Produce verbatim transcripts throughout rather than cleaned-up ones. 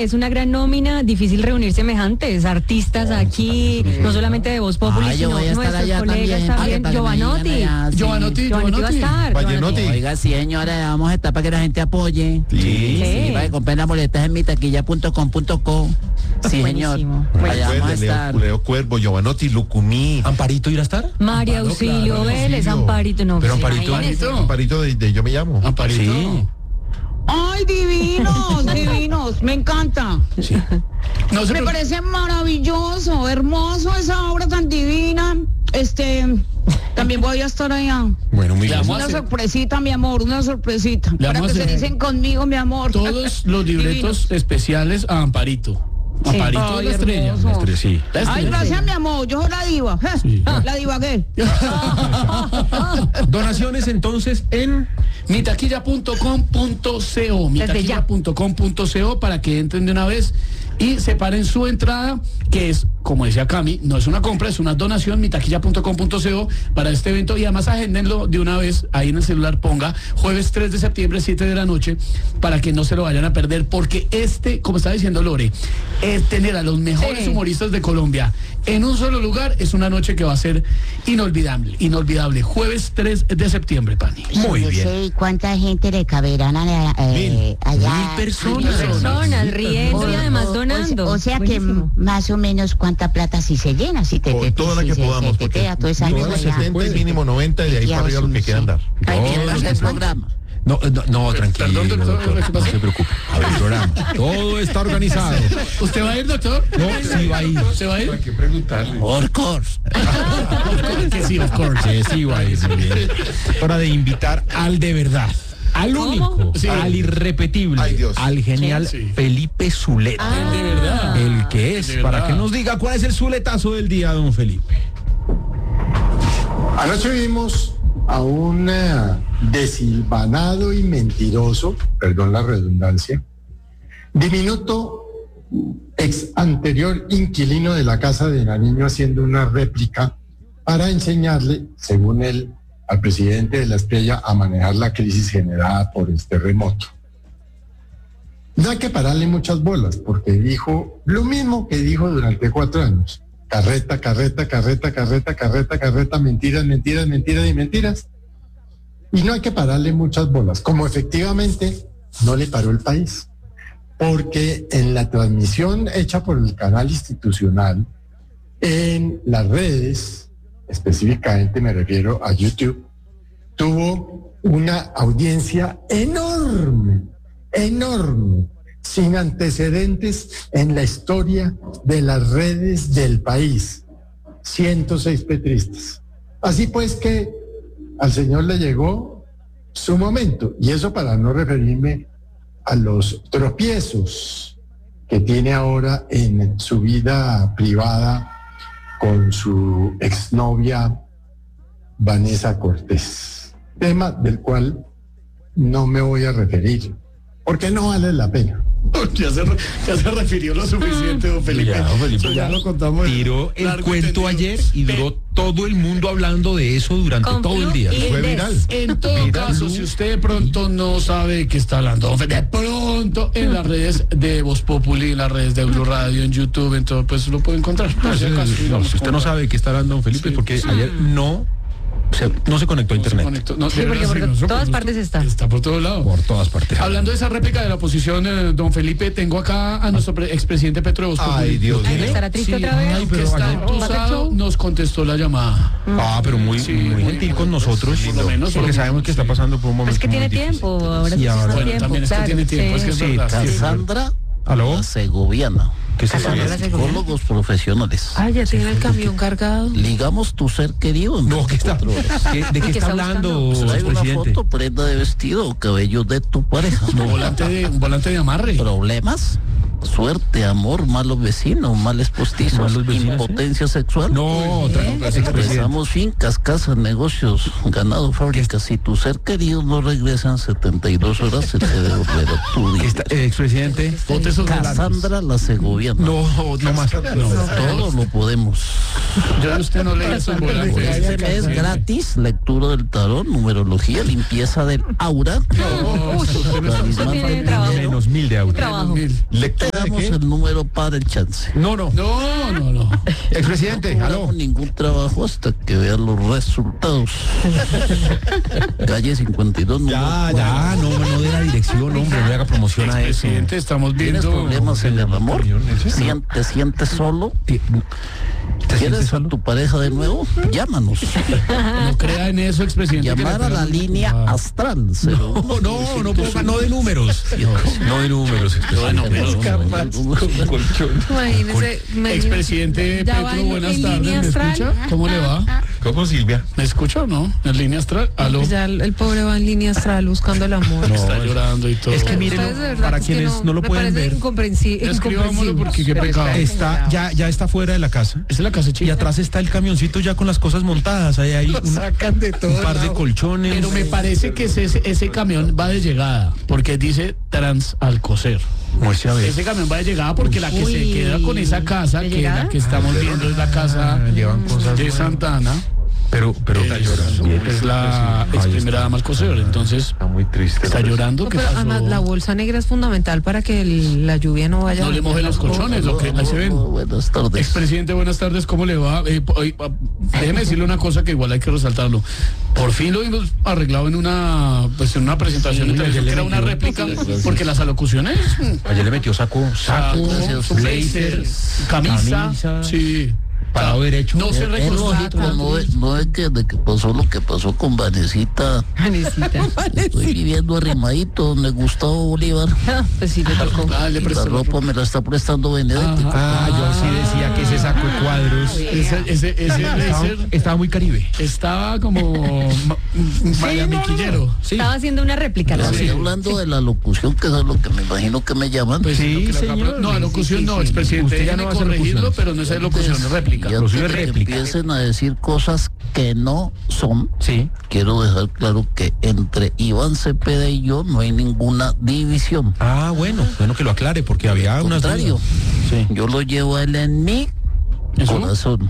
es una gran nómina, difícil reunir semejantes artistas aquí, no solamente de Voz Populi, Ah, yo sino voy a estar nuestros allá colegas también, también. para que me Giovanotti. digan allá, sí. Giovanotti, Giovanotti va a estar. Vallenotti. Oiga, sí, señora, vamos a estar para que la gente apoye. Sí. sí, Sí. para que compren las boletas en mi taquilla punto com punto co. Sí, señor. Buenísimo. Allá vamos a Recuerden, estar. Leo, Leo Cuervo, Giovanotti, Lucumí. ¿Amparito irá a estar? María Amparo, Auxilio claro, Vélez, Auxilio. Amparito, no. Pero pues, Amparito, imagínese. Amparito. Amparito de, de Yo Me Llamo. Amparito. Sí. Ay, divinos, divinos, me encanta. Sí. No se Me preocupe. parece maravilloso, hermoso esa obra tan divina. Este, también voy a estar allá. Bueno, muy Le bien. vamos a Una hacer sorpresita, mi amor, una sorpresita. Le Para vamos que a se hacer dicen conmigo, mi amor. todos los libretos Divinos. especiales a Amparito. Amparito Ay, es la estrella. hermoso. La estrella, sí. La Ay, estrella. gracias, mi amor, yo soy la diva. Sí. La divagué. Donaciones entonces en mitaquilla punto com punto co, mitaquilla punto com punto co, para que entren de una vez y separen su entrada, que es, como decía Cami, no es una compra, es una donación, mitaquilla punto com punto co para este evento, y además agéndenlo de una vez, ahí en el celular ponga jueves tres de septiembre, siete de la noche, para que no se lo vayan a perder, porque este, como estaba diciendo Lore, es tener a los mejores Sí. humoristas de Colombia en un solo lugar, es una noche que va a ser inolvidable, inolvidable, jueves tres de septiembre, Pani. Muy Yo bien. sé cuánta gente le caberán a, eh, allá. Mil personas. Mil personas riendo y además O- donando. O, o sea que Buenísimo. más o menos cuánta plata si se llena, si te, O te- toda la si que se- podamos, se te porque queda toda esa mínimo gente allá. setenta y mínimo noventa, y de ahí para arriba lo que quieran dar. Ahí No, viene el programa. No, no, no, tranquilo, Perdón, doctor, doctor, ¿qué no pasó? se preocupe. A ver, programa. Todo está organizado. ¿Usted va a ir, doctor? No, sí va a ir. ¿Se va a ir? Hay que preguntarle. Of course. Que sí, of course. Sí, sí va a ir. Muy bien. Hora de invitar al de verdad, al ¿Cómo? único, Sí. al irrepetible, Ay, Dios. al genial Sí. Felipe Zuleta. Ah. De verdad. El que es, De para verdad. que nos diga cuál es el zuletazo del día, don Felipe. Anoche vimos a un eh, desilvanado y mentiroso, perdón la redundancia, diminuto ex anterior inquilino de la casa de Nariño haciendo una réplica para enseñarle, según él, al presidente de la Estrella a manejar la crisis generada por el terremoto. No hay que pararle muchas bolas, porque dijo lo mismo que dijo durante cuatro años. Carreta, carreta, carreta, carreta, carreta, carreta, mentiras, mentiras, mentiras y mentiras. Y no hay que pararle muchas bolas, como efectivamente no le paró el país. Porque en la transmisión hecha por el canal institucional, en las redes, específicamente me refiero a YouTube, tuvo una audiencia enorme, enorme, sin antecedentes en la historia de las redes del país. ciento seis petristas. Así pues que al señor le llegó su momento, y eso para no referirme a los tropiezos que tiene ahora en su vida privada con su exnovia Vanessa Cortés, tema del cual no me voy a referir, porque no vale la pena. Ya se, re- ya se refirió lo suficiente, don Felipe. Ya, don Felipe, Eso ya ya lo contamos. Tiró el largo y cuento tendido. ayer y duró todo el mundo hablando de eso durante Con todo el Flu día. y Fue Des. viral. En todo caso, si usted de pronto no sabe de qué está hablando, don Felipe, de pronto en las redes de Voz Populi, en las redes de Blue Radio, en YouTube, en todo, pues lo puede encontrar. Por si acaso, No, digamos, si usted no como- sabe de qué está hablando don Felipe, Sí. porque ayer no se, no se conectó a no se internet. conectó. No, Sí, de porque verdad, por sí, nosotros- todas partes está. Está por todos lados. Por todas partes. Hablando de esa réplica de la oposición, eh, don Felipe, tengo acá a nuestro pre- expresidente Petro de Voz Populi. Ay, Dios Ay, mío. ¿estará triste Sí, otra vez? ay, pero que está ayer- entusado, nos contestó la llamada. Ah, pero muy, Sí, muy muy- gentil con nosotros, por lo menos, porque por- sabemos que está sí. pasando por un momento Es que muy tiene difícil. tiempo, ahora Sí, sí ahora- tiene Bueno, tiempo, también es que claro, tiene tiempo, es que es sí. verdad. sí, es verdad. Cassandra, ¿Aló? la segoviana. ¿Qué es eso? Cassandra la Segoviana. Psicólogos profesionales. Ay, ya tiene el camión cargado. Ligamos tu ser querido en No, ¿qué está, veinticuatro horas. ¿qué- ¿de qué ¿Qué está está hablando, buscando? Trae una expresidente? foto, prenda de vestido o cabello de tu pareja. Un volante de, un volante de amarre. ¿Problemas? Suerte, amor, malos vecinos, males postizos, Malos vecinos, impotencia sexual. No, otra expresidente. Expresamos fincas, casas, negocios, ganado, fábricas. Si tu ser querido no regresa en setenta y dos horas, se te devolverá tu ¿Qué dinero. está, eh, expresidente? Bote esos volantes. Cassandra la segoviana. No, no más. Todo lo podemos. Yo de usted no leí esos volantes. Este mes gratis, lectura del tarot, numerología, limpieza del aura. No, usted me está- Usted tiene trabajo. Menos mil de auto. Trabajo. Mil. Lectura damos el número para el chance. No, no. No, no, no. Expresidente, No aló. hagamos ningún trabajo hasta que vean los resultados. Calle cincuenta y dos. Ya, ya, no, no de la dirección, hombre, no le haga promoción a eso. Presidente, estamos ¿Tienes viendo. problemas en el amor? ¿En serio? ¿Te sientes solo? ¿Te sientes ¿Quieres a solo? tu pareja de nuevo? Llámanos. No crea en eso, expresidente. que Llamar le a la pegan- línea Ah. astral. cero uno. No, no, no, ponga, no de números. No de números. Bueno, pero- Imagínese, imagínese. Expresidente Ya va Petro, en- buenas en tardes. línea ¿Me astral. escucha? ¿Cómo le va? ¿Cómo, Silvia? ¿Me escucha o no? En línea astral. Aló. Pues ya el, el pobre va en línea astral buscando el amor. Está llorando y todo. Es que mire, Ustedes de verdad para es que quienes no lo me pueden parece ver, incomprensi- Escribámoslo porque qué Pero pecado. está, ya, ya está fuera de la casa. Esa es la casa Y chica. atrás está el camioncito ya con las cosas montadas. Ahí hay un, un par de colchones. Pero me parece que ese, ese camión va de llegada, porque dice Transalcocer. Muestre a ver. Ese camión va de llegada porque la que se Uy. queda con esa casa, ¿De que llegada? la que estamos viendo es la casa Ah, llevan cosas de nuevas. Santana, Pero, pero es, es la ex primera dama Alcocer. Entonces, Está muy triste. está llorando. No, ¿Qué pero pasó? además la bolsa negra es fundamental para que el- la lluvia no vaya No a le moje los colchones, lo que ahí se ven. Buenas tardes. Expresidente, buenas tardes, ¿cómo le va? Eh, po- eh, ah, déjeme decirle una cosa que igual hay que resaltarlo. Por fin lo vimos arreglado en una pues en una presentación Sí, de televisión ayer que le era una metió. réplica, porque las alocuciones, ayer le metió saco, saco, saco, su blazer, camisa, camisa. sí. Parado derecho. No se Es recostó. lógico, no es, no es que de que pasó lo que pasó con Vanesita. Vanesita. Estoy viviendo arrimadito donde Gustavo Bolívar. Pues sí, le tocó. Ah, le La prestó la ropa me la está prestando Benedetti. Ah, yo sí decía que ese saco de cuadros Ese, ese, ese estaba, blazer estaba muy caribe. estaba como ma- miamiquillero. Sí. Estaba haciendo una réplica. Pero ¿no? estoy hablando de la locución, que es a lo que me imagino que me llaman. Pues Sí, lo que le acabo- señor. No, alocución no, expresidente. Usted ya Déjeme no hace corregirlo, locuciones. pero no es locución, es réplica. Y Lo antes suyo de es que réplica. empiecen a decir cosas que no son, Sí. quiero dejar claro que entre Iván Cepeda y yo no hay ninguna división. Ah, bueno, bueno que lo aclare porque había Al unas contrario, dudas. Sí. yo lo llevo a él en mi ¿Eso? corazón.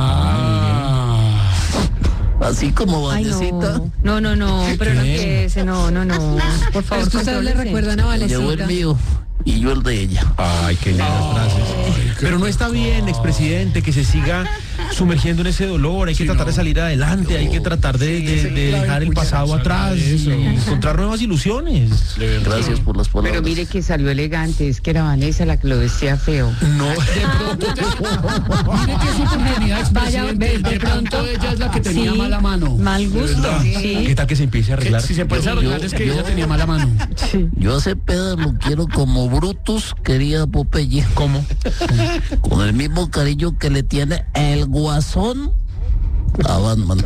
Ah. Así como Ay, Vanesita, no. No, no, no, pero no ¿Qué? empiece, no, no, no. Por Pero favor, es que ustedes le contrólese. recuerdan a llevo el Valecita. mío y yo el de ella. Ay, qué lindas frases. Pero no está bien, expresidente, que se siga sumergiendo en ese dolor. Hay que Sí, tratar no. de salir adelante, hay que tratar de, de- de dejar el pasado atrás y encontrar nuevas ilusiones. Gracias por las palabras. Pero mire que salió elegante, es que era Vanessa la que lo vestía feo. No. De pronto, te- mire que es oportunidad, Vaya, expresidente. de- De, de pronto pronto. ella es la que tenía Sí, mala mano. Mal De gusto. verdad. Sí. ¿Qué tal que se empiece a Que arreglar? si se puede arreglar es que ella tenía mala mano. Yo a Cepeda lo quiero como Brutus quería a Popeye, ¿Cómo? con el mismo cariño que le tiene el Guasón a Batman.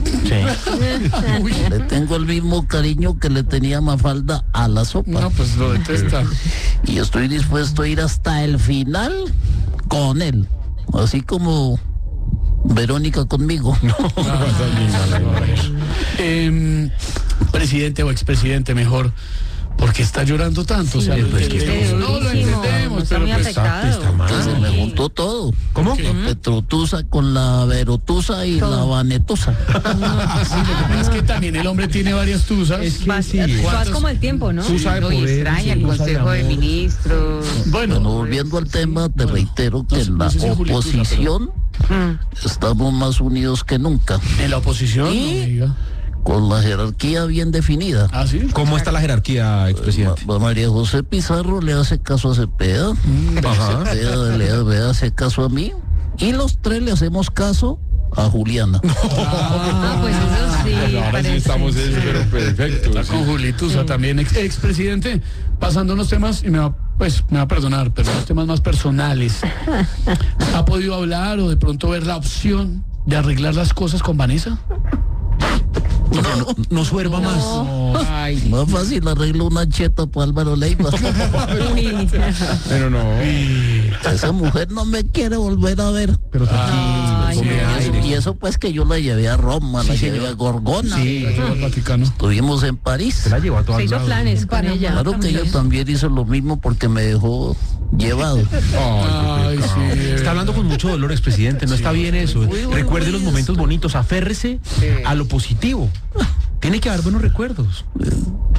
Le tengo el mismo cariño que le tenía Mafalda a la sopa. No, pues lo detesta. Y estoy dispuesto a ir hasta el final con él, así como Verónica conmigo. Em, presidente o expresidente, mejor. ¿Por qué está llorando tanto? O sea, Sí, lo pues, que entendemos. está No, lo durísimo, entendemos, está pero muy pues, afectado. está mal. Entonces me juntó todo. ¿Cómo? La Petrotusa con la Verotusa y la Vanetusa. sí, lo que pasa es que también el hombre tiene varias tusas. Es que Vas, sí. vas como el tiempo, ¿no? Tú sabes No, y poder, extraña el sí, goza de Consejo de amor. Ministros. Bueno, Bueno, volviendo al tema, te reitero que no sé- en no la sé si Julitusa, oposición estamos más unidos que nunca, en la oposición, no me diga. con la jerarquía bien definida. ¿Ah, sí? ¿Cómo está la jerarquía, expresidente? Ma- María José Pizarro le hace caso a Cepeda, Ajá. Cepeda le, le hace caso a mí, y los tres le hacemos caso a Juliana. Ah, pues eso sí. Ahora sí parece. estamos en pero perfecto. Está sí. con Julitusa también, ex, expresidente, pasando unos temas, y me va, pues, me va a perdonar, pero unos temas más personales. ¿Ha podido hablar o de pronto ver la opción de arreglar las cosas con Vanessa? No, no, no suerva más. Ay, Más fácil arreglo una cheta para Álvaro Leiva. Uy. Pero no. Esa mujer no me quiere volver a ver. Pero Ay, tranquilo, tome no. aire. Y eso pues que yo la llevé a Roma, la Sí, llevé señor. a Gorgona. Sí. Yo al Vaticano. Estuvimos en París. Se la llevó a todas Se hizo lados. planes con ella. Claro que yo también hice lo mismo porque me dejó llevado. Ay, sí. Está hablando con mucho dolor, expresidente. No está bien eso. Recuerde los momentos bonitos. Aférrese a lo positivo. Tiene que haber buenos recuerdos. Sí,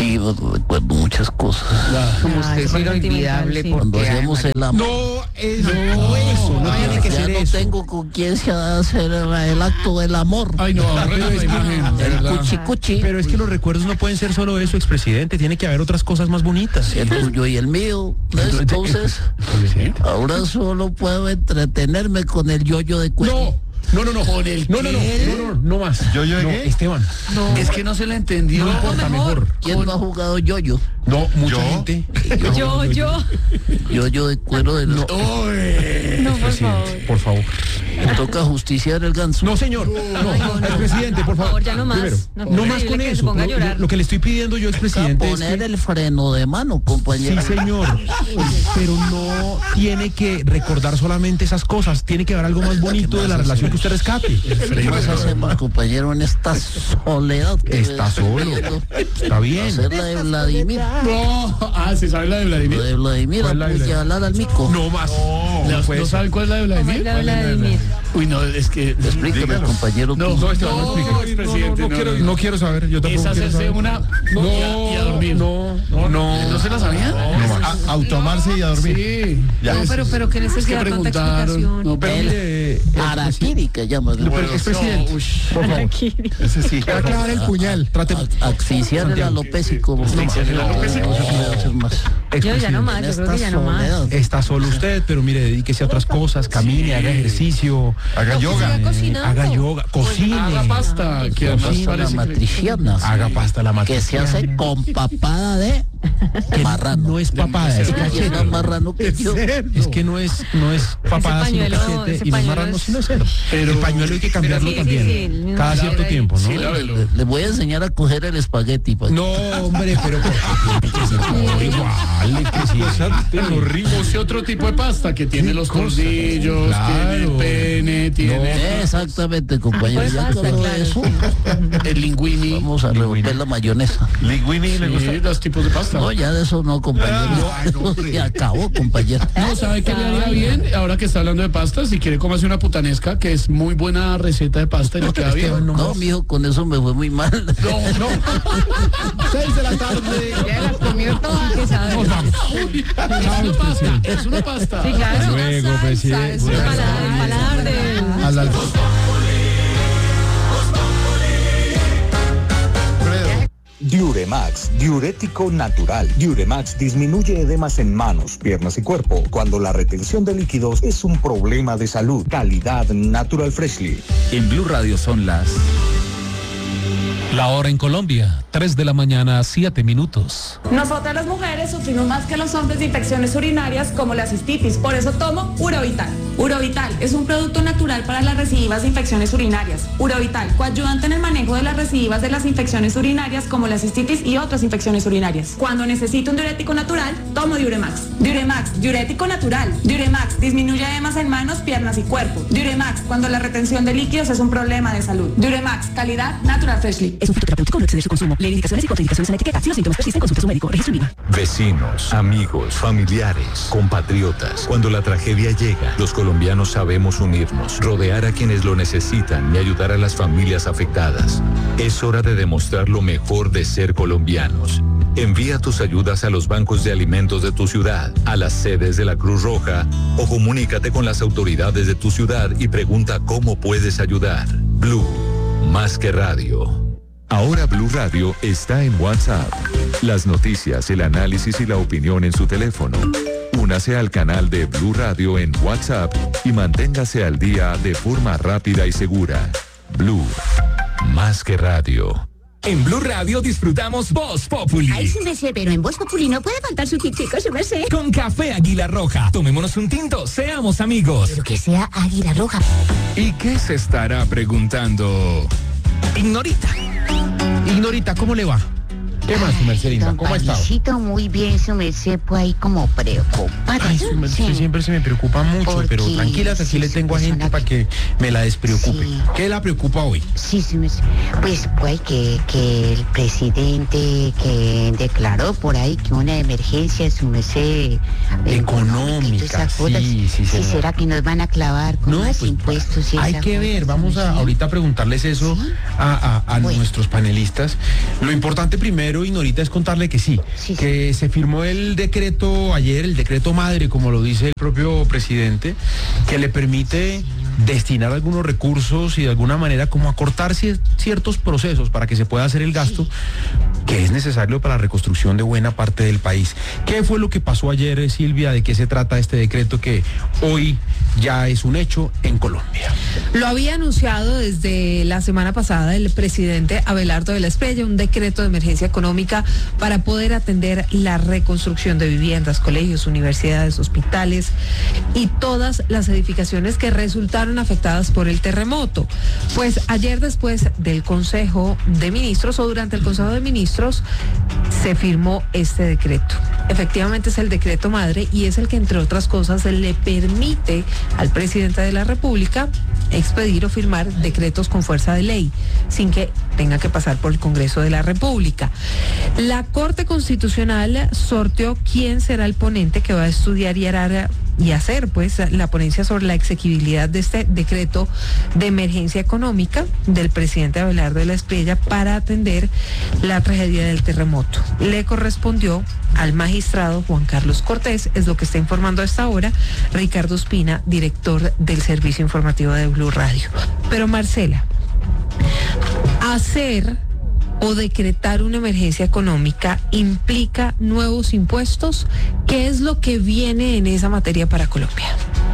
Sí, recuerdo muchas cosas. Como Ah, usted eso es fue inolvidable sentimental, sí. Cuando porque hacíamos el amor. No, es, no, eso, no tiene que Ya ser no eso. tengo con quién se hacer el acto del amor. Ay, no, ahorremos la imagen, de El verdad. cuchi cuchi. Pero es que los recuerdos no pueden ser solo eso, expresidente. Tiene que haber otras cosas más bonitas. El tuyo y el mío. Entonces, ahora solo puedo entretenerme con el yoyo de cuero. No, no, no, no. ¿Con el No, no, no, qué? no, no, no más. ¿Yo, yo, no, qué? Esteban. Es que no se le entendió. No importa, mejor. ¿Quién no ha jugado yoyo? No, mucha ¿Yo? gente. Yo, yo. Yoyo de cuero de los... No, por favor. Presidente, por favor. Me toca justiciar el ganso. No, señor. No, expresidente, por favor. ya no más. Primero, No, no, más horrible con que se eso. ponga a Lo, llorar. lo- lo que le estoy pidiendo yo, Toca expresidente, es poner que... el freno de mano, compañero. Sí, señor. Pero no tiene que recordar solamente esas cosas. Tiene que haber algo más bonito de la relación que usted rescate. ¿Qué más hacemos, compañero, en esta soledad? que Está me solo. viendo? Está bien. Hacer la de Vladimir. No, ah, ¿se sabe la de La Vladimir? de Vladimir, ¿Cuál es la de pues, Vladimir? hablar al mico. No más. ¿No, No puede ¿no ser. saben cuál es la de Vladimir? La Vladimir. Uy, no, es que... Explíqueme, compañero. No, No, Esteban, no no, explique. expresidente, no, no, no, quiero, no. no quiero saber. Yo Es tampoco quiero hacerse saber. una... No, y, a, y a dormir. No, no, no. ¿No se la sabían? No más. A- automarse y a dormir. Sí. Ya. No, pero, pero qué Es que necesidad de tanta preguntaron. explicación. No, pero... Pero mire, Araquiri, que llaman. Pero, expresidente, No, uy. por favor. Ese sí. Va a clavar el puñal. Trate. A- Asfixiar el alopésico. Asfixiar el alopésico. Yo ya no más, yo creo que ya no más. Está solo usted, pero mire, dedíquese a otras cosas, camine, haga ejercicio, Haga yoga. siga cocinando. haga yoga, cocine, Haga pasta, que además Cocina la parece que... matriciana. haga pasta a la Que matriz. se hace con papada de marrano. No es papada, es Y es cachete. más marrano que yo. Es que no es, no es papada, sino pañuelo- cachete, ese y no es pañuelo marrano, es- sino cerdo. Pero- El pañuelo hay que cambiarlo Sí, sí, también, sí, el mismo cada pañuelo cierto ahí. tiempo, ¿no? Sí, lávelo. Le, le voy a enseñar a coger el espagueti. pa' que- No, hombre, pero ¿por qué tiene que ser todo igual, presidente? Use otro tipo de pasta que tiene los cordillos, tiene el Claro. pene, tiene Exactamente, compañero. Pues Ya pasta, acabó claro, eso. el linguini. Vamos a revolver la mayonesa. Linguini le gusta. Sí, los tipos de pasta. No, ya de eso no, compañero. Se acabó, compañero. No, ¿sabe qué le haría bien? Ahora que está hablando de pasta, si quiere cómase una putanesca, que es muy buena receta de pasta y le queda bien. No, No, mijo, con eso me fue muy mal. no. Seis de la tarde. Ya las comió todas. ¿Qué sabe? Uy, es una pasta, es una pasta. Sí, claro. Luego, presidente. Es una Paladar, paladar de... A las Diuremax, diurético natural. Diuremax disminuye edemas en manos, piernas y cuerpo cuando la retención de líquidos es un problema de salud. Calidad Natural Freshly. En Blue Radio son las... La hora en Colombia, tres de la mañana, siete minutos. Nosotras las mujeres sufrimos más que los hombres de infecciones urinarias como la cistitis, por eso tomo Urovital. Urovital es un producto natural para las recidivas de infecciones urinarias. Urovital, coayudante en el manejo de las recidivas de las infecciones urinarias como la cistitis y otras infecciones urinarias. Cuando necesito un diurético natural, tomo Diuremax. Diuremax, diurético natural. Diuremax, disminuye edemas en manos, piernas y cuerpo. Diuremax, cuando la retención de líquidos es un problema de salud. Diuremax, calidad Natural Freshly. Es un fitoterapéutico, no excede su consumo. Lee indicaciones y contraindicaciones en la etiqueta. Si los síntomas persisten, consulte a su médico. Registro INVIMA. Vecinos, amigos, familiares, compatriotas. Cuando la tragedia llega, los colombianos sabemos unirnos, rodear a quienes lo necesitan y ayudar a las familias afectadas. Es hora de demostrar lo mejor de ser colombianos. Envía tus ayudas a los bancos de alimentos de tu ciudad, a las sedes de la Cruz Roja o comunícate con las autoridades de tu ciudad y pregunta cómo puedes ayudar. Blue, más que radio. Ahora Blue Radio está en WhatsApp. Las noticias, el análisis y la opinión en su teléfono. Únase al canal de Blue Radio en WhatsApp y manténgase al día de forma rápida y segura. Blue, más que radio. En Blue Radio disfrutamos Voz Populi. Ay, sí me sé, pero en Voz Populi no puede faltar su tintico, sí me sé. Con café Águila Roja. Tomémonos un tinto, seamos amigos. Pero que sea Águila Roja. ¿Y qué se estará preguntando Ignorita? Ignorita, ¿cómo le va? ¿Qué más, su merced linda? Don ¿Cómo ha estado? Palicito, muy bien, su merced, pues ahí como preocupada. Ay, su merced Sí. siempre se me preocupa mucho, Porque pero tranquila, que aquí sí, le sí, tengo a persona gente para que me la despreocupe. Sí. ¿Qué la preocupa hoy? Sí, sí, me- pues, pues que, que el presidente que declaró por ahí que una emergencia, su merced, Económica, y todas esas cosas, sí, sí, señora. será que nos van a clavar con más pues, impuestos y hay esas que cosas, ver, vamos a sí. ahorita preguntarles eso a, a- a Bueno. nuestros panelistas. Lo importante primero primero, Ignorita, es contarle que sí, Sí, que se firmó el decreto ayer, el decreto madre, como lo dice el propio presidente, que le permite destinar algunos recursos y de alguna manera como acortar cier- ciertos procesos para que se pueda hacer el gasto que es necesario para la reconstrucción de buena parte del país. ¿Qué fue lo que pasó ayer, Silvia? ¿De qué se trata este decreto que hoy ya es un hecho en Colombia? Lo había anunciado desde la semana pasada el presidente Abelardo de la Espriella, un decreto de emergencia económica para poder atender la reconstrucción de viviendas, colegios, universidades, hospitales y todas las edificaciones que resultaron afectadas por el terremoto. Pues ayer, después del Consejo de Ministros o durante el Consejo de Ministros, se firmó este decreto. Efectivamente es el decreto madre y es el que, entre otras cosas, le permite al presidente de la República expedir o firmar decretos con fuerza de ley, sin que tenga que pasar por el Congreso de la República. La Corte Constitucional sorteó quién será el ponente que va a estudiar y hará y hacer pues la ponencia sobre la exequibilidad de este decreto de emergencia económica del presidente Abelardo de la Espriella para atender la tragedia del terremoto. Le correspondió al magistrado Juan Carlos Cortés, es lo que está informando a esta hora Ricardo Ospina, director del servicio informativo de Blue Radio. Pero Marcela, hacer o decretar una emergencia económica implica nuevos impuestos. ¿Qué es lo que viene en esa materia para Colombia?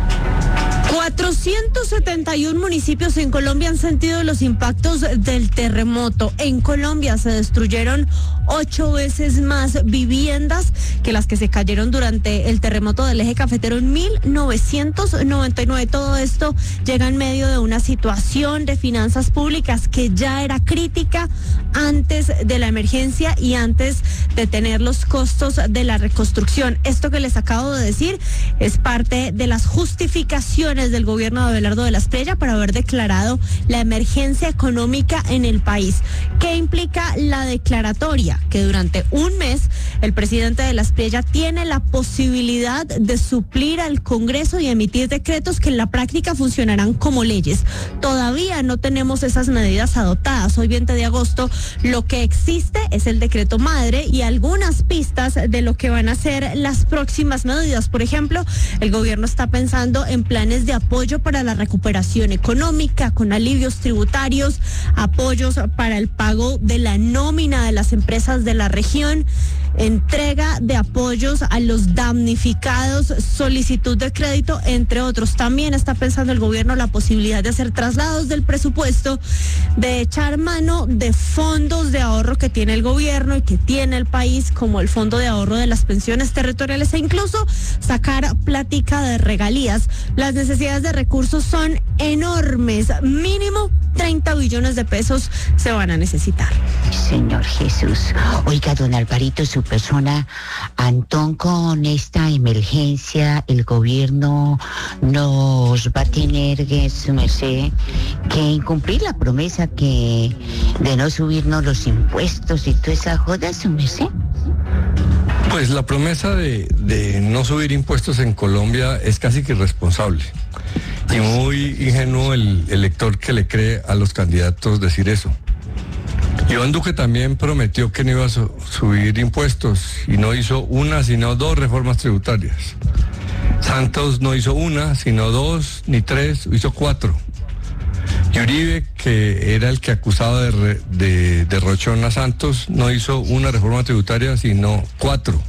cuatrocientos setenta y uno municipios en Colombia han sentido los impactos del terremoto. En Colombia se destruyeron ocho veces más viviendas que las que se cayeron durante el terremoto del eje cafetero en mil novecientos noventa y nueve. Todo esto llega en medio de una situación de finanzas públicas que ya era crítica antes de la emergencia y antes de tener los costos de la reconstrucción. Esto que les acabo de decir es parte de las justificaciones del gobierno de Abelardo de la Espriella para haber declarado la emergencia económica en el país. ¿Qué implica la declaratoria? Que durante un mes el presidente de la Espriella tiene la posibilidad de suplir al Congreso y emitir decretos que en la práctica funcionarán como leyes. Todavía no tenemos esas medidas adoptadas. Hoy veinte de agosto lo que existe es el decreto madre y algunas pistas de lo que van a ser las próximas medidas. Por ejemplo, el gobierno está pensando en planes de apoyo para la recuperación económica, con alivios tributarios, apoyos para el pago de la nómina de las empresas de la región, entrega de apoyos a los damnificados, solicitud de crédito, entre otros. También está pensando el gobierno la posibilidad de hacer traslados del presupuesto, de echar mano de fondos de ahorro que tiene el gobierno y que tiene el país, como el fondo de ahorro de las pensiones territoriales, e incluso sacar plática de regalías. Las necesidades de recursos son enormes, mínimo treinta billones de pesos se van a necesitar. Señor Jesús. Oiga, don Alvarito, su persona, Antón, con esta emergencia el gobierno nos va a tener, que, su merced, que incumplir la promesa que de no subirnos los impuestos y toda esa joda, su merced. Pues la promesa de, de no subir impuestos en Colombia es casi que irresponsable. Y muy ingenuo el elector que le cree a los candidatos decir eso. Iván Duque también prometió que no iba a su- subir impuestos y no hizo una, sino dos reformas tributarias. Santos no hizo una, sino dos, ni tres, hizo cuatro. Y Uribe, que era el que acusaba de, re- de derrochón a Santos, no hizo una reforma tributaria, sino cuatro.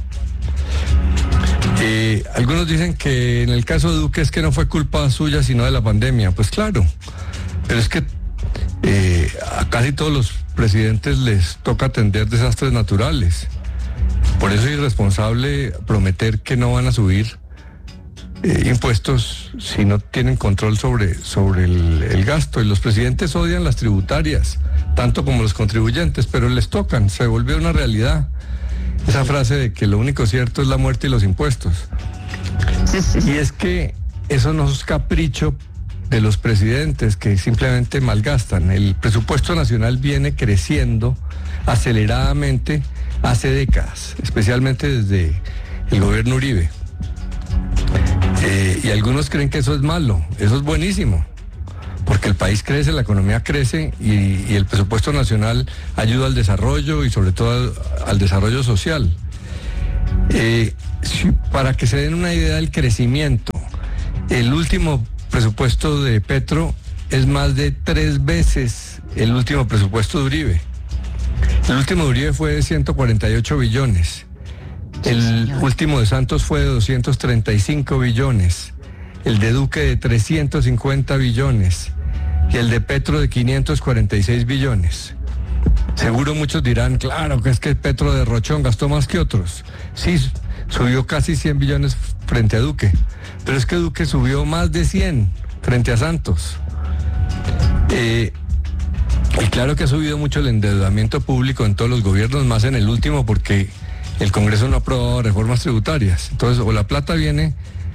Eh, algunos dicen que en el caso de Duque es que no fue culpa suya, sino de la pandemia. Pues claro, pero es que eh, a casi todos los presidentes les toca atender desastres naturales. Por eso es irresponsable prometer que no van a subir eh, impuestos si no tienen control sobre, sobre el, el gasto. Y los presidentes odian las tributarias, tanto como los contribuyentes, pero les tocan, se volvió una realidad. Esa frase de que lo único cierto es la muerte y los impuestos. Y es que eso no es capricho de los presidentes que simplemente malgastan. El presupuesto nacional viene creciendo aceleradamente hace décadas, especialmente desde el gobierno Uribe. Eh, y algunos creen que eso es malo, eso es buenísimo, porque porque el país crece, la economía crece y, y el presupuesto nacional ayuda al desarrollo y sobre todo al, al desarrollo social. Eh, si, para que se den una idea del crecimiento, el último presupuesto de Petro es más de tres veces el último presupuesto de Uribe. El último de Uribe fue de ciento cuarenta y ocho billones. El último de Santos fue de doscientos treinta y cinco billones. El de Duque de trescientos cincuenta billones. Y el de Petro de quinientos cuarenta y seis billones. Seguro muchos dirán, claro, que es que Petro de Rochón gastó más que otros. Sí, subió casi cien billones frente a Duque. Pero es que Duque subió más de cien frente a Santos. Eh, y claro que ha subido mucho el endeudamiento público en todos los gobiernos, más en el último porque el Congreso no ha aprobado reformas tributarias. Entonces, o la plata viene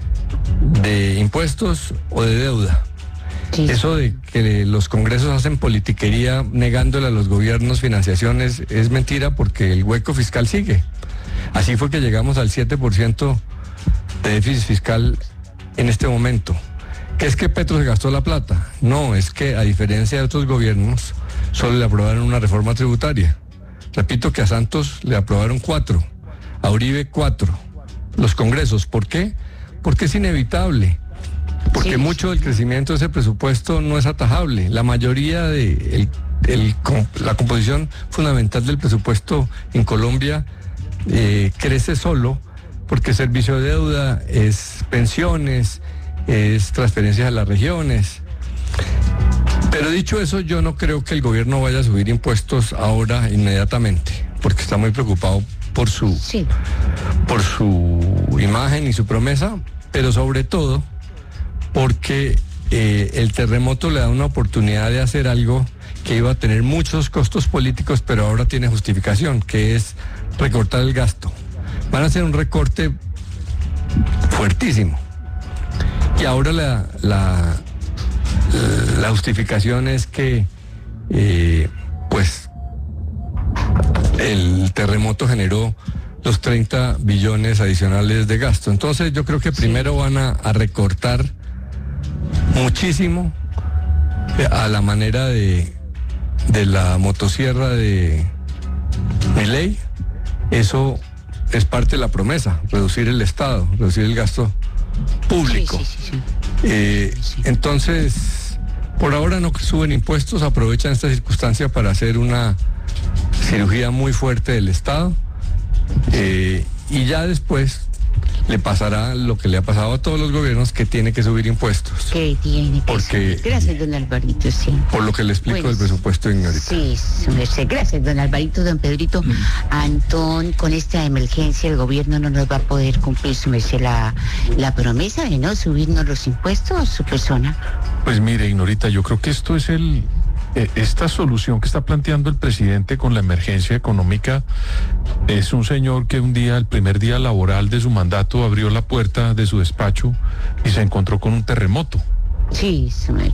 de impuestos o de deuda. Sí. Eso de que los congresos hacen politiquería negándole a los gobiernos financiaciones es mentira porque el hueco fiscal sigue. Así fue que llegamos al siete por ciento de déficit fiscal en este momento. ¿Qué es que Petro se gastó la plata? No, es que a diferencia de otros gobiernos, solo le aprobaron una reforma tributaria. Repito que a Santos le aprobaron cuatro, a Uribe cuatro. Los congresos, ¿por qué? Porque es inevitable. Porque sí, mucho del crecimiento de ese presupuesto no es atajable. La mayoría de el, el, la composición fundamental del presupuesto en Colombia eh, crece solo porque es servicio de deuda, es pensiones, es transferencias a las regiones. Pero dicho eso, yo no creo que el gobierno vaya a subir impuestos ahora inmediatamente, porque está muy preocupado por su, sí. por su imagen y su promesa, pero sobre todo porque eh, el terremoto le da una oportunidad de hacer algo que iba a tener muchos costos políticos, pero ahora tiene justificación, que es recortar el gasto. Van a hacer un recorte fuertísimo. Y ahora la, la, la justificación es que eh, pues el terremoto generó los treinta billones adicionales de gasto. Entonces yo creo que primero sí. van a, a recortar muchísimo a la manera de, de la motosierra de Milei. Eso es parte de la promesa, reducir el Estado, reducir el gasto público. Sí, sí, sí, sí. Eh, sí. Entonces, por ahora no suben impuestos, aprovechan esta circunstancia para hacer una cirugía muy fuerte del Estado eh, y ya después le pasará lo que le ha pasado a todos los gobiernos, que tiene que subir impuestos. Que tiene que porque, subir. Gracias, don Alvarito, sí. Por lo que le explico bueno, del presupuesto, señorita. Sí, gracias, don Alvarito, don Pedrito. Mm. Antón, con esta emergencia el gobierno no nos va a poder cumplir, su merced, la, la promesa de no subirnos los impuestos, su persona. Pues mire, Ignorita, yo creo que esto es el... Esta solución que está planteando el presidente con la emergencia económica es un señor que un día, el primer día laboral de su mandato, abrió la puerta de su despacho y se encontró con un terremoto. Sí,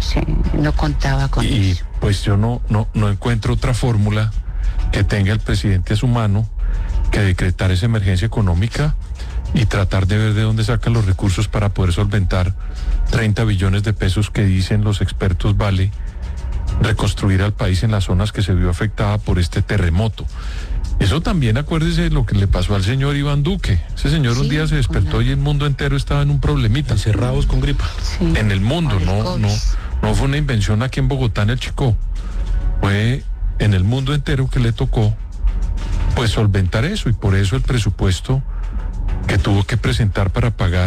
no contaba con y, eso. Y pues yo no, no, no encuentro otra fórmula que tenga el presidente a su mano que decretar esa emergencia económica y tratar de ver de dónde sacan los recursos para poder solventar treinta billones de pesos que dicen los expertos vale reconstruir al país en las zonas que se vio afectada por este terremoto. Eso también, acuérdese lo que le pasó al señor Iván Duque. Ese señor sí, un día se despertó la... y el mundo entero estaba en un problemita. Encerrados con gripa. Sí. En el mundo, no, no, no fue una invención aquí en Bogotá, en el Chicó. Fue en el mundo entero que le tocó pues solventar eso, y por eso el presupuesto que tuvo que presentar para pagar.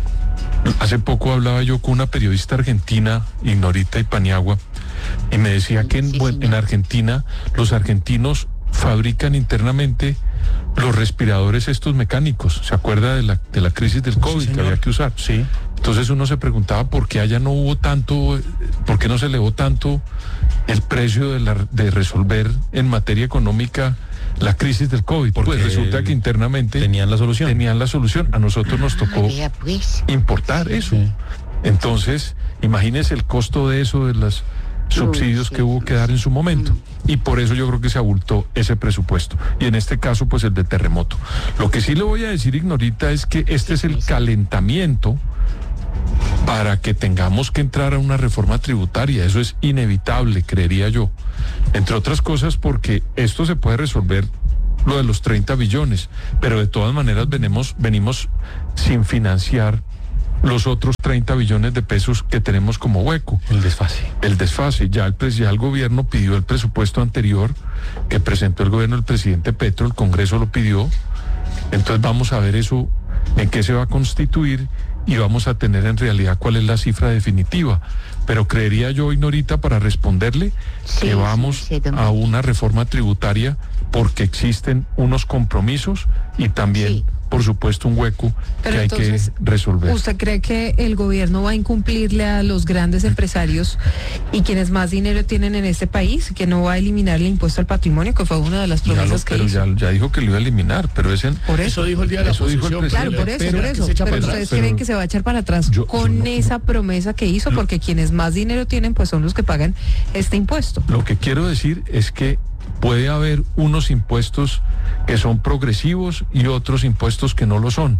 Hace poco hablaba yo con una periodista argentina, Ignorita y Paniagua, y me decía que en, bueno, en Argentina los argentinos fabrican internamente los respiradores estos mecánicos. ¿Se acuerda de la, de la crisis del COVID sí, que había que usar? Sí. Entonces uno se preguntaba por qué allá no hubo tanto, por qué no se elevó tanto el precio de, la, de resolver en materia económica la crisis del COVID. Porque pues resulta que internamente tenían la solución. Tenían la solución. A nosotros nos tocó importar eso. Sí. Entonces, imagínese el costo de eso, de los subsidios que hubo que dar en su momento. Y por eso yo creo que se abultó ese presupuesto. Y en este caso, pues el de terremoto. Lo que sí le voy a decir, Ignorita, es que este es el calentamiento para que tengamos que entrar a una reforma tributaria. Eso es inevitable, creería yo. Entre otras cosas porque esto se puede resolver, lo de los treinta billones, pero de todas maneras venimos, venimos sin financiar los otros treinta billones de pesos que tenemos como hueco. El desfase. El desfase. Ya el, ya el gobierno pidió el presupuesto anterior que presentó el gobierno del presidente Petro, el Congreso lo pidió. Entonces vamos a ver eso, en qué se va a constituir, y vamos a tener en realidad cuál es la cifra definitiva. Pero creería yo, Ignorita, para responderle, Sí, que vamos sí, sí, don a una reforma tributaria porque existen unos compromisos y también, Sí. por supuesto, un hueco Pero que hay entonces, que resolver. ¿usted cree que el gobierno va a incumplirle a los grandes empresarios y quienes más dinero tienen en este país, que no va a eliminar el impuesto al patrimonio, que fue una de las Ya lo- promesas que pero hizo? ya, ya dijo que lo iba a eliminar, pero ese... Por eso. Eso dijo el día de la Eso dijo el oposición. Claro, por eso, pero por que eso. se echa Pero para ustedes atrás. creen que se va a echar para atrás Yo- con yo no- esa promesa que hizo, porque quienes más dinero tienen, pues son los que pagan este impuesto. Lo que quiero decir es que puede haber unos impuestos que son progresivos y otros impuestos que no lo son.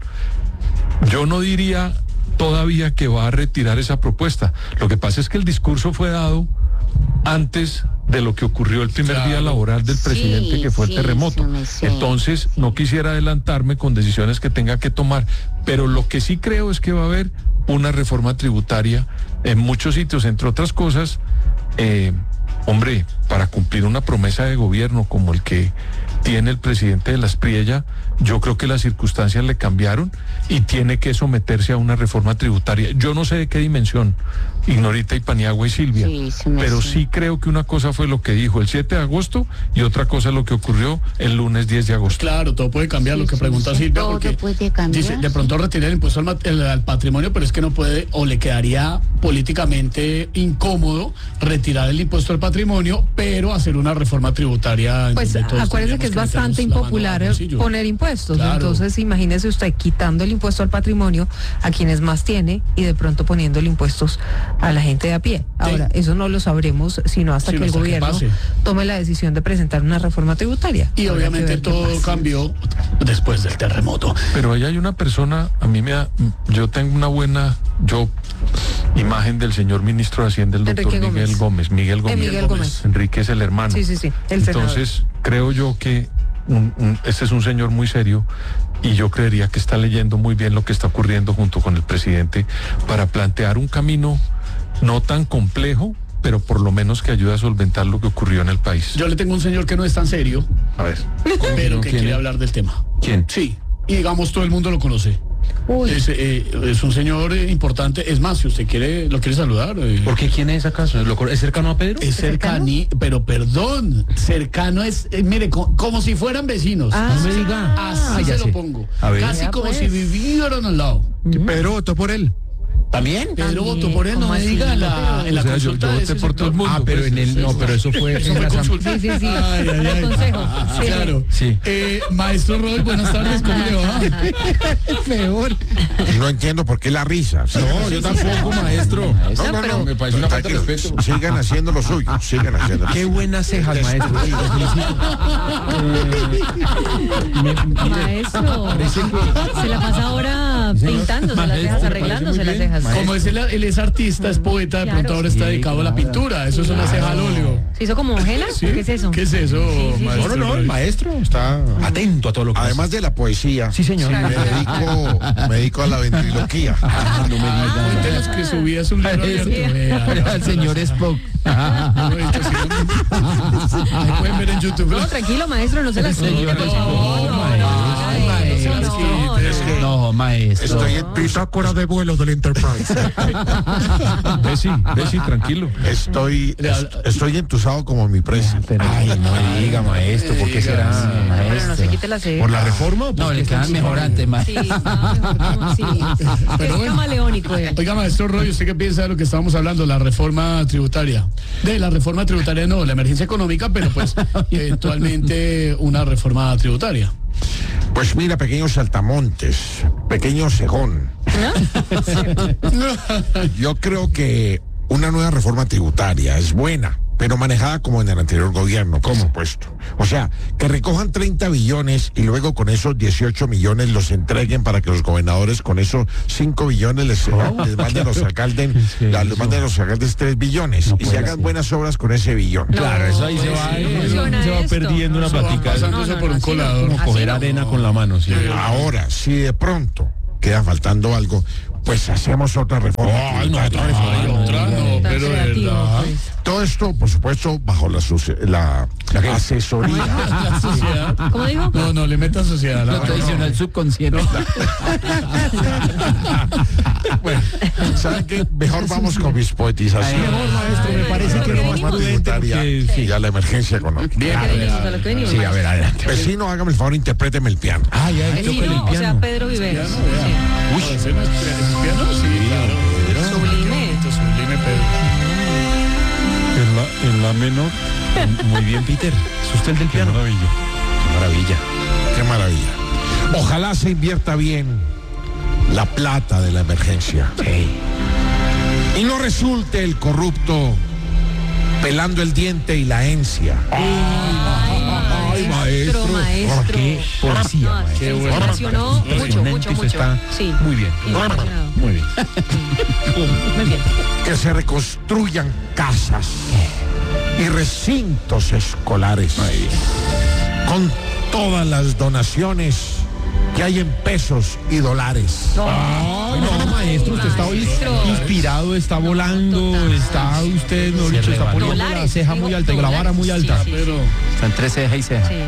Yo no diría todavía que va a retirar esa propuesta. Lo que pasa es que el discurso fue dado antes de lo que ocurrió el primer Claro. día laboral del Sí, presidente, que fue sí, el terremoto. eso me sé, Entonces, no quisiera adelantarme con decisiones que tenga que tomar, pero lo que sí creo es que va a haber una reforma tributaria en muchos sitios, entre otras cosas, eh, hombre, para cumplir una promesa de gobierno como el que tiene el presidente de la Espriella, yo creo que las circunstancias le cambiaron y tiene que someterse a una reforma tributaria. Yo no sé de qué dimensión, Ignorita y Paniagua y Silvia, Sí, se me pero sé. sí creo que una cosa fue lo que dijo el siete de agosto y otra cosa lo que ocurrió el lunes diez de agosto. Claro, todo puede cambiar, Sí, lo que sí, pregunta sí, Silvia, todo porque puede cambiar, dice, de sí. pronto retirar el impuesto al, mat- el- al patrimonio, pero es que no puede, o le quedaría políticamente incómodo retirar el impuesto al patrimonio, pero hacer una reforma tributaria. en Pues donde todos acuérdese que es tendríamos bastante meternos la mano impopular al bolsillo. poner impuestos. Claro. Entonces, imagínese usted quitando el impuesto al patrimonio a quienes más tiene y de pronto poniéndole impuestos a la gente de a pie. Ahora, eso no lo sabremos sino hasta Sino que el hasta que gobierno pase. tome la decisión de presentar una reforma tributaria. Y Habrá que obviamente ver qué todo pasa. cambió después del terremoto. Pero ahí hay una persona, a mí me da, yo tengo una buena, yo, imagen del señor ministro de Hacienda, el doctor Enrique Miguel Gómez. Gómez. Miguel Gómez. Miguel Gómez. Enrique es el hermano. Sí, sí, sí, el senador. Entonces, creo yo que un- un- este es un señor muy serio y yo creería que está leyendo muy bien lo que está ocurriendo junto con el presidente para plantear un camino no tan complejo, pero por lo menos que ayude a solventar lo que ocurrió en el país. Yo le tengo un señor que no es tan serio, A ver. pero que ¿Quién quiere es? hablar del tema. ¿Quién? Sí, y digamos todo el mundo lo conoce. Es, eh, es un señor eh, importante. Es más, si usted quiere, lo quiere saludar. eh, ¿Por qué? ¿Quién es acaso? ¿Lo cor- ¿Es cercano a Pedro? Es cercano, pero perdón, cercano es, eh, mire, co- como si fueran vecinos. Ah, no me diga. Así Ah, ya se sé. lo pongo. A ver. Casi Ya, como pues. si vivieran al lado. Pedro votó por él. ¿También? Pedro También, votó por él, no ¿cómo me así? diga en la, en la O sea, yo- consulta yo de voté ese por todo el sector. mundo. Ah, pero pues, en el, no, pero eso fue Eso en fue la consulta. Sí, sí, sí. Ay, ay, El ay. consejo. Sí. Claro. Sí. Eh, maestro Roy, buenas tardes, ¿cómo le va? Peor. No entiendo por qué la risa. No, yo tampoco, maestro. No, no, no. Me parece una falta de Tranquilo. respeto. Sigan haciendo lo suyo. Sigan haciendo lo Qué suyo. buenas cejas, maestro. Sí, lo felicito. Eh, me- mire, Maestro, parece que- se la pasa ahora Sí, señor. pintándose las Maestro, cejas, me arreglándose parece las muy bien. cejas. Como es él, él es artista, es poeta, de Claro. pronto ahora está Sí, dedicado a la claro. pintura. Eso es una ceja al óleo. ¿Se hizo como Ongela? ¿Sí? ¿Qué es eso? ¿Qué es eso, Sí, sí, sí. maestro? No, no, no, el maestro está atento a todo lo que Además de la poesía, Sí, señor. me dedico, me dedico a la ventriloquía. Ah, no me diga. Cuéntenos que su vida es un libro abierto. Vea, El señor Spock. Lo he dicho, sí, ¿no? Ahí pueden ver en YouTube. No, tranquilo, maestro, no se las quite. Señor, por no, favor. maestro, Ay, maestro. no, no, Es que No, maestro. estoy en bitácora de vuelo del Enterprise. Bessie, Bessie, tranquilo. Estoy, es- estoy entusado como mi presa. Ay, no me diga, maestro, ¿por qué será, Pero no se quite las cejas. ¿Por la reforma? No, le quedan mejor antes, maestro. Sí, no, mejor como sí. Pero Es bueno. camaleónico él. Oiga, maestro Roy, ¿usted qué piensa de lo que estábamos hablando? La reforma tributaria. De la reforma tributaria, no, la emergencia económica, pero pues eventualmente una reforma tributaria. Pues mira, pequeños saltamontes, pequeño cejón. Yo creo que una nueva reforma tributaria es buena, pero manejada como en el anterior gobierno, por supuesto. O sea, que recojan treinta billones y luego con esos dieciocho millones los entreguen para que los gobernadores con esos cinco billones les, les manden los alcaldes, la, les manden los alcaldes tres billones y se hagan buenas obras con ese billón. No, claro, eso ahí se va, funciona se va esto. perdiendo una Eso va platica. pasándose No, no, por no, un así no. colador. Como Así coger no. arena con la mano. Sí. Ahora, si de pronto queda faltando algo, pues hacemos otra reforma. Ay, no, otra reforma. Ay, otra, no, Tan pero de creativo, verdad. pues. Todo esto, por supuesto, bajo la, suce- la, la asesoría. La sociedad. ¿Cómo dijo? No, no le meta sociedad. Lo tradicional subconsciente. Bueno, ¿saben qué? Mejor vamos con mis poetizaciones. Mejor, maestro, me parece que es lo más prudente porque... Sí, ya la emergencia económica. ¿A qué venimos? ¿A lo que venimos? Sí, a ver, adelante. Vecino, hágame el favor, interpréteme el piano. Ah, ya, Vecino, tócale el o sea, piano. Pedro Viveros. Piano, vea. Sí. Uy, ¿ese no es es piano? Sí, claro. Sublime. Sublime, Pedro. En la, en la menor. Muy bien, Peter. ¿Es usted el del Qué piano? maravilla. Qué maravilla. Qué maravilla. Ojalá se invierta bien la plata de la emergencia. Y no resulte el corrupto pelando el diente y la encia. Ay, maestro, maestro. ¿Por qué? Poesía, No, maestro. se bueno. impresionó mucho, Impresionante, mucho, usted mucho. está Sí. muy bien. Impresionado. Muy bien. Muy bien. Que se reconstruyan casas y recintos escolares con todas las donaciones que hay en pesos y dólares. Ay, no, maestro, usted está hoy Maestro. inspirado, está volando, Total. está usted, no Se dicho, está rebaló. poniendo la Dólares, ceja digo, muy alta y la vara muy dólares. alta. Sí, sí, Pero Está entre ceja y ceja. Sí.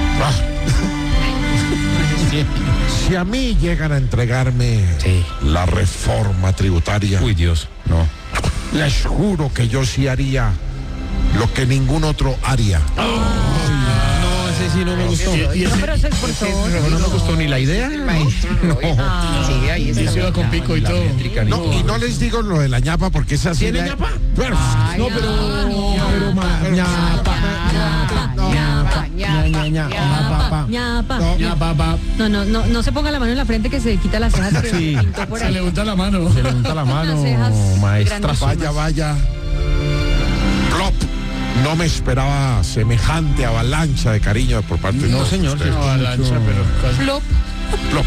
Si a mí llegan a entregarme Sí. la reforma tributaria, Uy, Dios, no. les juro que yo sí haría lo que ningún otro haría. No, ese sí no me gustó. y No, ese pero se esforzó. No, no me gustó ni la idea. Ah. y se iba con pico y todo. No, y no les digo lo de la ñapa porque esa sí. ¿Tiene la- ñapa? Bueno, No, pero, pero, ma- ñapa, ñapa, ñapa, ña, ña, ña, ñapa, Ñapa. no, Ya, papá. No, no, no, no se ponga la mano en la frente que se quita las cejas que Sí. pintó por Se ahí. le unta la mano. se le unta la mano, Unas cejas maestra. grandísimas. vaya, vaya. Plop. No me esperaba semejante avalancha de cariño por parte de No, todos señor, ustedes. No, avalancha, pero casi. Flop. Plop.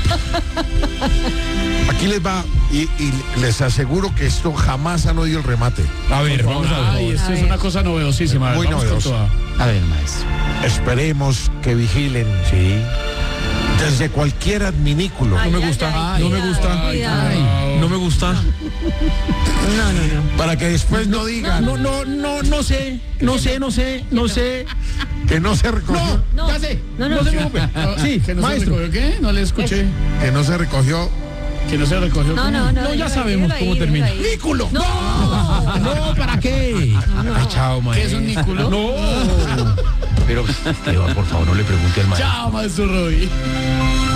Aquí les va y, y les aseguro que esto jamás han oído el remate. A ver, vamos a Ay, ver. esto A es ver. una cosa novedosísima. A ver, Muy vamos con novedosa. toda. A ver, maestro. Esperemos que vigilen Sí. desde cualquier adminículo Ay, No me ay, gusta, ay, no me cuidado, gusta. cuidado. Ay, no me gusta. No, no, no. para que después no digan No, no, no, no sé, no sé, no sé, no sé. que no se recogió, No, Ya sé, no, no. no se preocupe. Sí, ¿Que no maestro. se recogió qué? No le escuché. que no se recogió. Que no se recogió. No, ¿cómo? no, no. No, ya déjelo ahí, sabemos déjelo cómo ahí, termina. déjelo ahí. ¡Nículo! No. No, ¿para qué? Ay, chao, ¿Qué maestro. es un nículo? No. Pero, Esteban, por favor, no le pregunte al maestro. Chao, maestro Roy.